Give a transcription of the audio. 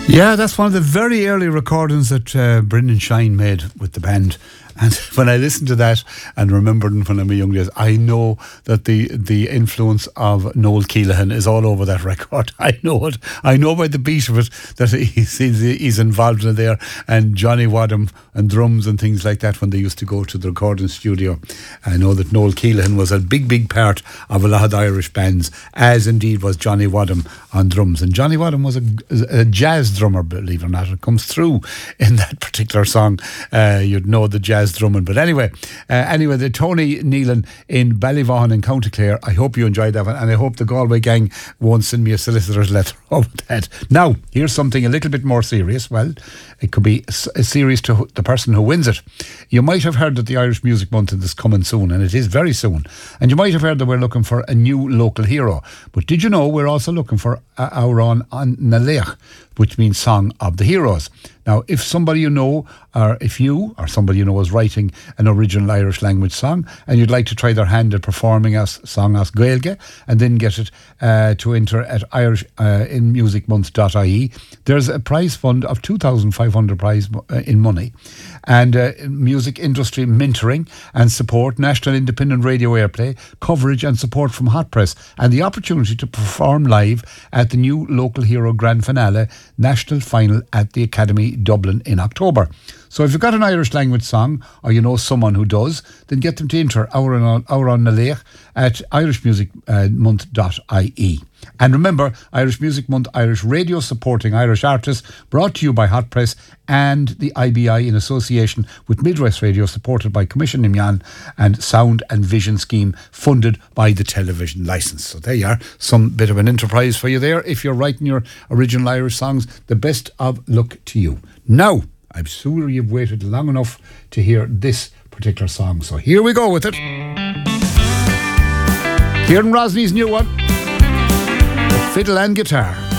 Yeah, that's one of the very early recordings that Brendan Shine made with the band. And when I listened to that and remembered when I'm a young days, I know that the influence of Noel Keelan is all over that record. I know it. I know by the beat of it that he's involved in it there. And Johnny Wadham and drums and things like that when they used to go to the recording studio. I know that Noel Keelan was a big part of a lot of the Irish bands, as indeed was Johnny Wadham on drums. And Johnny Wadham was a jazz drummer, believe it or not. It comes through in that particular song. You'd know the jazz drumming. But anyway, the Tony Nealon in Ballyvaughan in County Clare. I hope you enjoyed that one, and I hope the Galway gang won't send me a solicitor's letter over that. Now, here's something a little bit more serious. Well, it could be serious to the person who wins it. You might have heard that the Irish Music Month is coming soon, and it is very soon. And you might have heard that we're looking for a new local hero. But did you know we're also looking for Auron an Nalech, which means Song of the Heroes. Now, if somebody you know, or if you or somebody you know is writing an original Irish language song and you'd like to try their hand at performing a song as Gaeilge and then get it to enter at Irish in musicmonth.ie, there's a prize fund of 2,500 prize in money, and music industry mentoring and support, national independent radio airplay, coverage and support from Hot Press, and the opportunity to perform live at the new Local Hero Grand Finale National Final at the Academy Dublin in October. So if you've got an Irish language song, or you know someone who does, then get them to enter Auron Nalech at irishmusicmonth.ie. And remember, Irish Music Month, Irish radio supporting Irish artists, brought to you by Hot Press and the IBI in association with Midwest Radio, supported by Commission Nimyan and Sound and Vision Scheme, funded by the television licence. So there you are, some bit of an enterprise for you there. If you're writing your original Irish songs, the best of luck to you. Now, I'm sure you've waited long enough to hear this particular song. So here we go with it. Kieran Rosney's new one, fiddle and guitar.